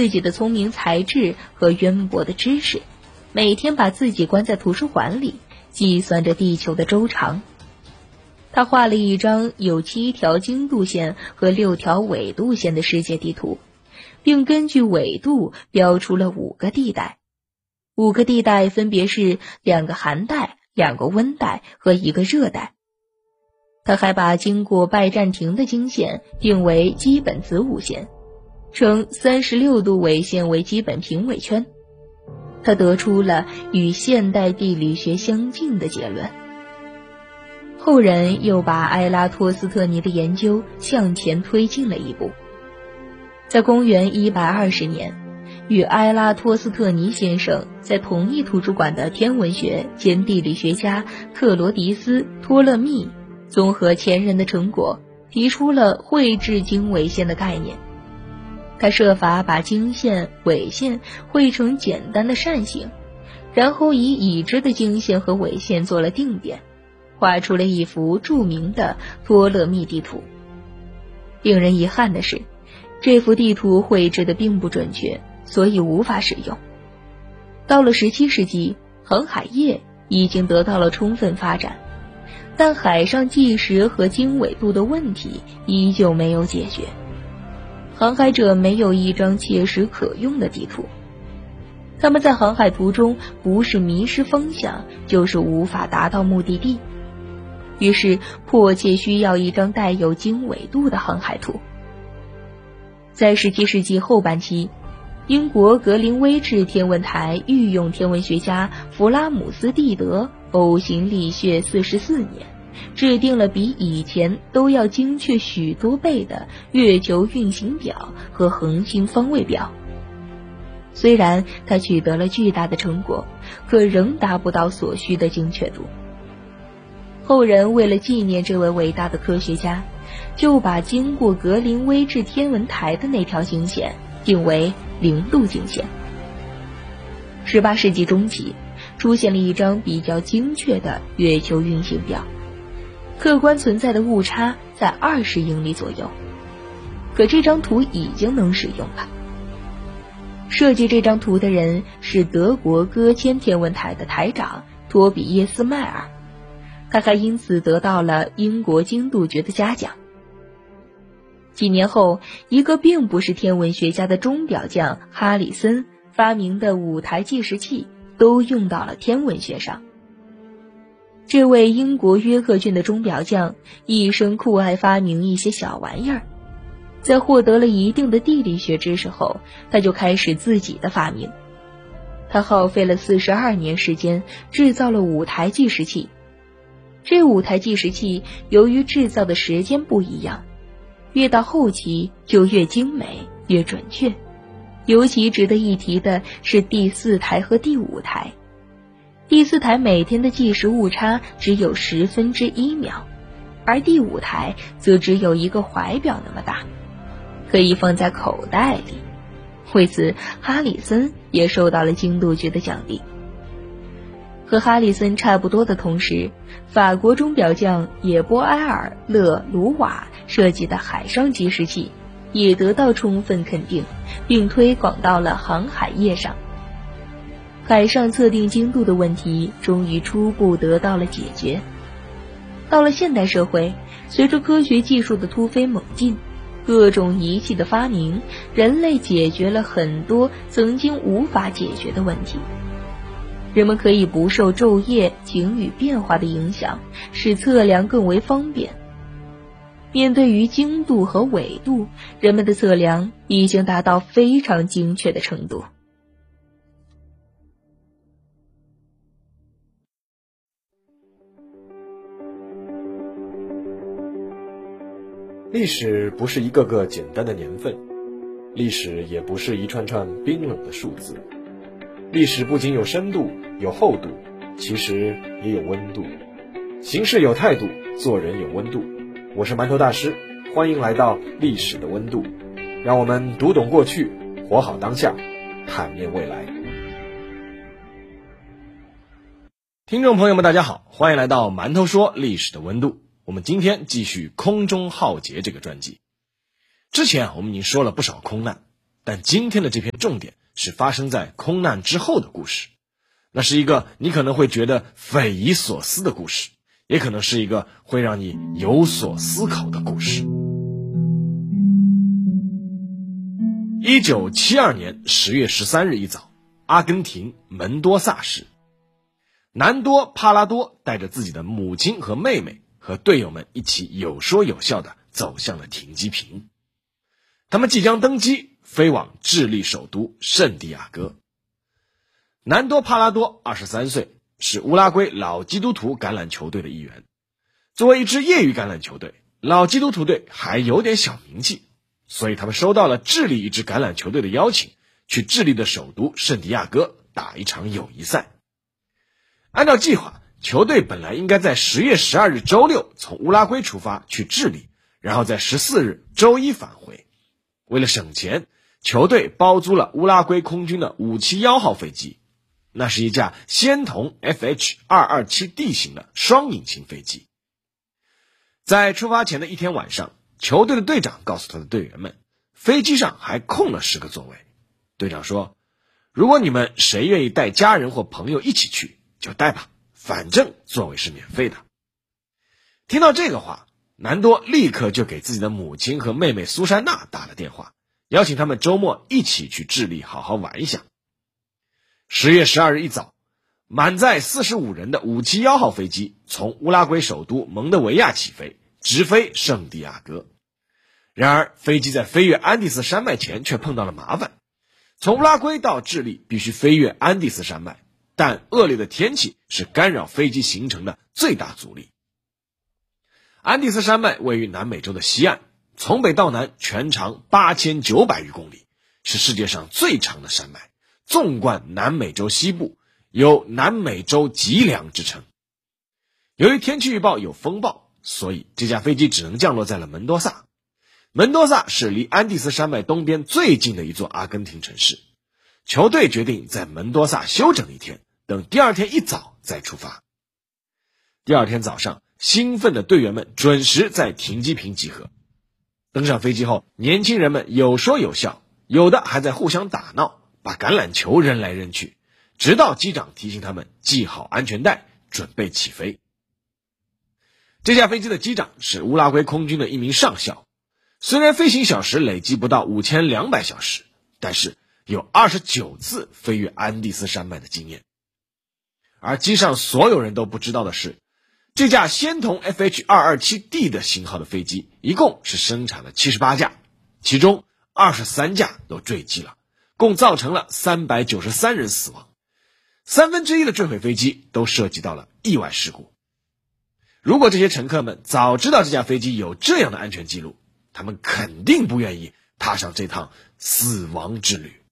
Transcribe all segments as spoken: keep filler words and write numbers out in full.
自己的聪明才智和渊博的知识，每天把自己关在图书馆里，计算着地球的周长。他画了一张有七条经度线和六条纬度线的世界地图，并根据纬度标出了五个地带。五个地带分别是两个寒带、两个温带和一个热带。他还把经过拜占庭的经线定为基本子午线，称三十六度纬线为基本平纬圈。他得出了与现代地理学相近的结论。后人又把埃拉托斯特尼的研究向前推进了一步。在公元一百二十年，与埃拉托斯特尼先生在同一图书馆的天文学兼地理学家克罗迪斯·托勒密综合前人的成果，提出了绘制经纬线的概念。他设法把经线、纬线绘成简单的扇形，然后以已知的经线和纬线做了定点，画出了一幅著名的托勒密地图。令人遗憾的是，这幅地图绘制的并不准确，所以无法使用。到了十七世纪，航海业已经得到了充分发展，但海上计时和经纬度的问题依旧没有解决。航海者没有一张切实可用的地图，他们在航海途中不是迷失方向，就是无法达到目的地，于是迫切需要一张带有经纬度的航海图。在十七世纪后半期，英国格林威治天文台御用天文学家弗拉姆斯蒂德呕心沥血四十四年，制定了比以前都要精确许多倍的月球运行表和恒星方位表。虽然他取得了巨大的成果，可仍达不到所需的精确度。后人为了纪念这位伟大的科学家，就把经过格林威治天文台的那条经线定为零度经线。十八世纪中期，出现了一张比较精确的月球运行表，客观存在的误差在二十英里左右，可这张图已经能使用了。设计这张图的人是德国戈谦天文台的台长托比耶斯迈尔，他还因此得到了英国经度局的嘉奖。几年后，一个并不是天文学家的钟表匠哈里森发明的五台计时器都用到了天文学上。这位英国约克郡的钟表匠一生酷爱发明一些小玩意儿，在获得了一定的地理学知识后，他就开始自己的发明。他耗费了四十二年时间制造了五台计时器。这五台计时器由于制造的时间不一样，越到后期就越精美越准确。尤其值得一提的是第四台和第五台。第四台每天的计时误差只有十分之一秒，而第五台则只有一个怀表那么大，可以放在口袋里。为此，哈里森也受到了经度局的奖励。和哈里森差不多的同时，法国钟表匠也波埃尔·勒卢瓦设计的海上计时器也得到充分肯定，并推广到了航海业上。海上测定经度的问题终于初步得到了解决。到了现代社会，随着科学技术的突飞猛进，各种仪器的发明，人类解决了很多曾经无法解决的问题。人们可以不受昼夜、晴雨变化的影响，使测量更为方便。面对于经度和纬度，人们的测量已经达到非常精确的程度。 历史不是一个个简单的年份，历史也不是一串串冰冷的数字。历史不仅有深度有厚度，其实也有温度。行事有态度，做人有温度。我是馒头大师，欢迎来到历史的温度，让我们读懂过去，活好当下，坦面未来。 听众朋友们大家好，欢迎来到馒头说历史的温度。我们今天继续空中浩劫这个专辑。之前啊，我们已经说了不少空难， 但今天的这篇重点是发生在空难之后的故事。那是一个你可能会觉得匪夷所思的故事，也可能是一个会让你有所思考的故事。一九七二年十月十三日一早，阿根廷门多萨市，南多帕拉多带着自己的母亲和妹妹和队友们一起有说有笑地走向了停机坪。他们即将登机，飞往智利首都圣地亚哥。南多帕拉多二十三岁，是乌拉圭老基督徒橄榄球队的一员。作为一支业余橄榄球队，老基督徒队还有点小名气，所以他们收到了智利一支橄榄球队的邀请，去智利的首都圣地亚哥打一场友谊赛。按照计划，球队本来应该在十月十二日周六从乌拉圭出发去智利，然后在十四日周一返回。为了省钱，球队包租了乌拉圭空军的五七一号飞机，那是一架仙童 F H 二二七 D 型的双引擎飞机。在出发前的一天晚上，球队的队长告诉他的队员们，飞机上还空了十个座位。队长说，如果你们谁愿意带家人或朋友一起去，就带吧，反正座位是免费的。听到这个话，南多立刻就给自己的母亲和妹妹苏珊娜打了电话，邀请他们周末一起去智利好好玩一下。十月十二日一早，满载四十五人的五七一号飞机从乌拉圭首都蒙德维亚起飞，直飞圣地亚哥。然而飞机在飞越安第斯山脉前却碰到了麻烦。从乌拉圭到智利必须飞越安第斯山脉，但恶劣的天气是干扰飞机行程的最大阻力。安第斯山脉位于南美洲的西岸，从北到南全长八千九百余公里，是世界上最长的山脉，纵贯南美洲西部，有南美洲脊梁之称。由于天气预报有风暴，所以这架飞机只能降落在了门多萨。门多萨是离安第斯山脉东边最近的一座阿根廷城市。球队决定在门多萨休整一天，等第二天一早再出发。第二天早上，兴奋的队员们准时在停机坪集合。登上飞机后，年轻人们有说有笑，有的还在互相打闹，把橄榄球扔来扔去，直到机长提醒他们系好安全带，准备起飞。这架飞机的机长是乌拉圭空军的一名上校，虽然飞行小时累计不到五千两百小时，但是有二十九次飞越安第斯山脉的经验。而机上所有人都不知道的是，这架仙童 F H 二二七 D 的型号的飞机一共是生产了七十八架，其中二十三架都坠机了，共造成了三百九十三人死亡。三分之一的坠毁飞机都涉及到了意外事故。如果这些乘客们早知道这架飞机有这样的安全记录，他们肯定不愿意踏上这趟死亡之旅。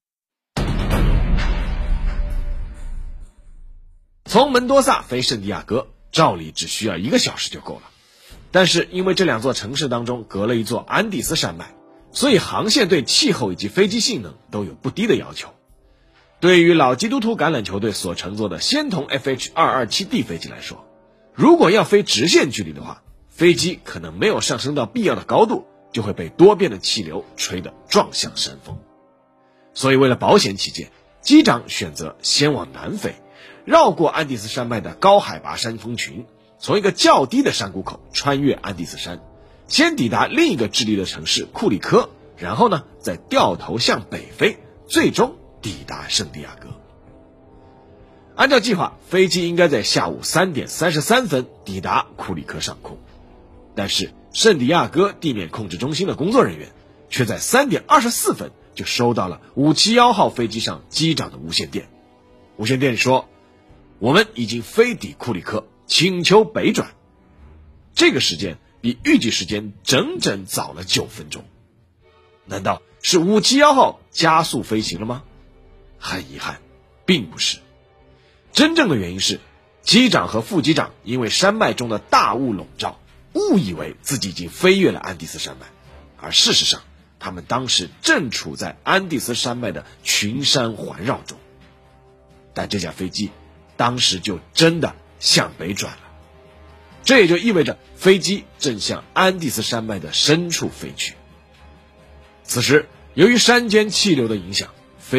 从门多萨飞圣地亚哥，照理只需要一个小时就够了，但是因为这两座城市当中隔了一座安第斯山脉，所以航线对气候以及飞机性能都有不低的要求。对于老基督徒橄榄球队所乘坐的仙童 F H 二二七 D 飞机来说，如果要飞直线距离的话，飞机可能没有上升到必要的高度，就会被多变的气流吹得撞向山峰。所以为了保险起见，机长选择先往南飞，绕过安第斯山脉的高海拔山峰群，从一个较低的山谷口穿越安第斯山，先抵达另一个智利的城市库里科，然后呢再掉头向北飞，最终抵达圣地亚哥。按照计划，飞机应该在下午三点三十三分抵达库里科上空，但是圣地亚哥地面控制中心的工作人员却在三点二十四分就收到了五七一号飞机上机长的无线电。无线电里说，我们已经飞抵库里科，请求北转。这个时间比预计时间整整早了九分钟。难道是五七一号加速飞行了吗？很遗憾，并不是。真正的原因是，机长和副机长因为山脉中的大雾笼罩，误以为自己已经飞越了安第斯山脉，而事实上他们当时正处在安第斯山脉的群山环绕中。但这架飞机当时就真的向北转了，这也就意味着飞机正向安第斯山脉的深处飞去。此时由于山间气流的影响，